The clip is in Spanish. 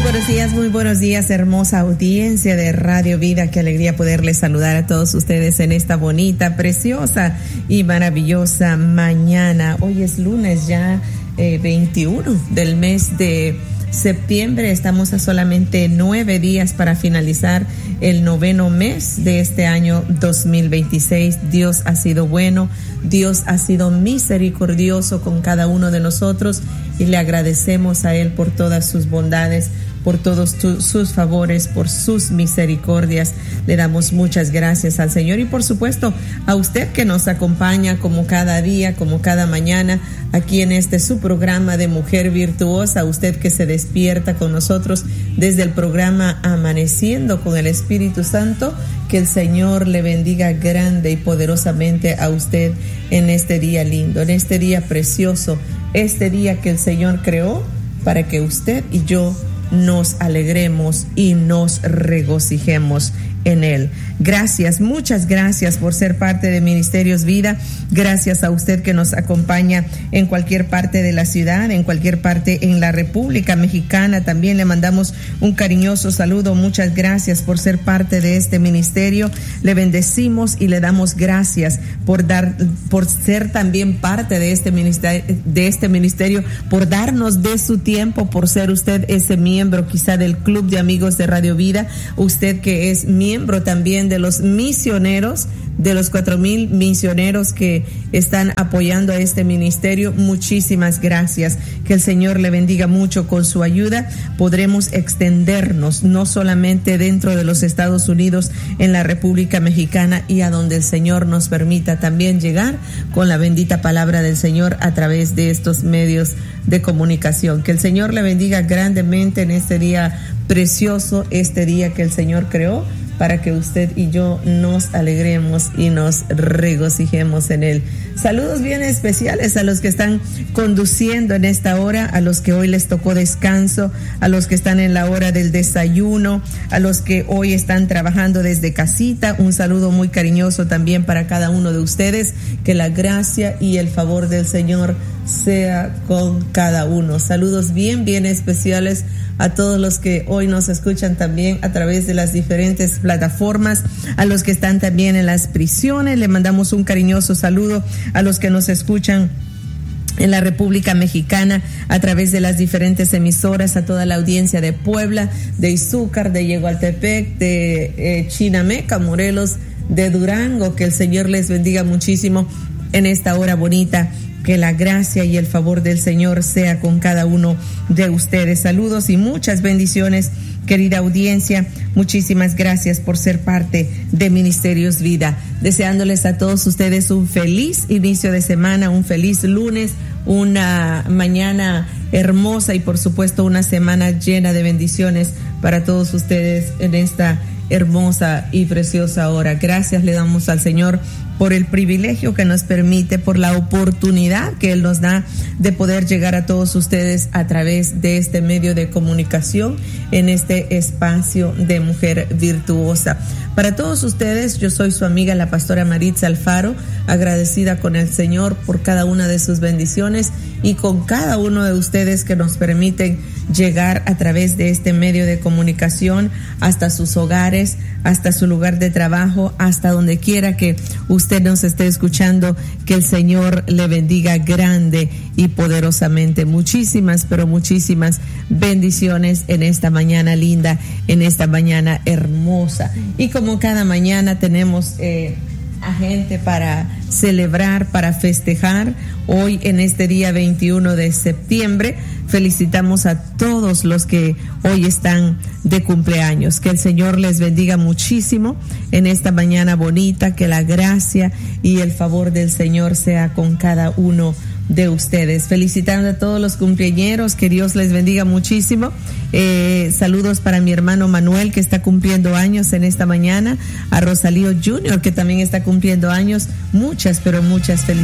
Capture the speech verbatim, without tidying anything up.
buenos días, muy buenos días, hermosa audiencia de Radio Vida. Qué alegría poderles saludar a todos ustedes en esta bonita, preciosa y maravillosa mañana. Hoy es lunes ya eh, veintiuno del mes de septiembre. Estamos a solamente nueve días para finalizar el noveno mes de este año dos mil veintiséis. Dios ha sido bueno, Dios ha sido misericordioso con cada uno de nosotros y le agradecemos a Él por todas sus bondades, por todos tu, sus favores, por sus misericordias. Le damos muchas gracias al Señor y por supuesto a usted que nos acompaña como cada día, como cada mañana, aquí en este su programa de Mujer Virtuosa. Usted que se despierta con nosotros desde el programa Amaneciendo con el Espíritu Santo. Que el Señor le bendiga grande y poderosamente a usted en este día lindo, en este día precioso, este día que el Señor creó para que usted y yo nos alegremos y nos regocijemos en Él. Gracias, muchas gracias por ser parte de Ministerios Vida. Gracias a usted que nos acompaña en cualquier parte de la ciudad, en cualquier parte en la República Mexicana. También le mandamos un cariñoso saludo. Muchas gracias por ser parte de este ministerio. Le bendecimos y le damos gracias por dar, por ser también parte de este ministerio, de este ministerio, por darnos de su tiempo, por ser usted ese miembro quizá del Club de Amigos de Radio Vida. Usted que es miembro miembro también de los misioneros, de los cuatro mil misioneros que están apoyando a este ministerio. Muchísimas gracias. Que el Señor le bendiga mucho. Con su ayuda podremos extendernos no solamente dentro de los Estados Unidos, en la República Mexicana y a donde el Señor nos permita también llegar con la bendita palabra del Señor a través de estos medios de comunicación. Que el Señor le bendiga grandemente en este día precioso, este día que el Señor creó para que usted y yo nos alegremos y nos regocijemos en Él. Saludos bien especiales a los que están conduciendo en esta hora, a los que hoy les tocó descanso, a los que están en la hora del desayuno, a los que hoy están trabajando desde casita. Un saludo muy cariñoso también para cada uno de ustedes. Que la gracia y el favor del Señor sea con cada uno. Saludos bien, bien especiales a todos los que hoy nos escuchan también a través de las diferentes plataformas, a los que están también en las prisiones. Le mandamos un cariñoso saludo a los que nos escuchan en la República Mexicana a través de las diferentes emisoras, a toda la audiencia de Puebla, de Izúcar, de Yegualtepec, de eh, Chinameca, Morelos, de Durango. Que el Señor les bendiga muchísimo en esta hora bonita. Que la gracia y el favor del Señor sea con cada uno de ustedes. Saludos y muchas bendiciones, querida audiencia. Muchísimas gracias por ser parte de Ministerios Vida. Deseándoles a todos ustedes un feliz inicio de semana, un feliz lunes, una mañana hermosa y por supuesto una semana llena de bendiciones para todos ustedes en esta hermosa y preciosa hora. Gracias le damos al Señor por el privilegio que nos permite, por la oportunidad que Él nos da de poder llegar a todos ustedes a través de este medio de comunicación, en este espacio de Mujer Virtuosa. Para todos ustedes, yo soy su amiga la pastora Maritza Alfaro, agradecida con el Señor por cada una de sus bendiciones y con cada uno de ustedes que nos permiten llegar a través de este medio de comunicación hasta sus hogares, hasta su lugar de trabajo, hasta donde quiera que usted nos esté escuchando. Que el Señor le bendiga grande y poderosamente. Muchísimas, pero muchísimas bendiciones en esta mañana linda, en esta mañana hermosa. Y como cada mañana tenemos eh, a gente para celebrar, para festejar. Hoy en este día veintiuno de septiembre felicitamos a todos los que hoy están de cumpleaños. Que el Señor les bendiga muchísimo en esta mañana bonita. Que la gracia y el favor del Señor sea con cada uno de ustedes. Felicitando a todos los cumpleañeros, que Dios les bendiga muchísimo. Eh, saludos para mi hermano Manuel, que está cumpliendo años en esta mañana, a Rosalío junior, que también está cumpliendo años. Muchas, pero muchas felicidades.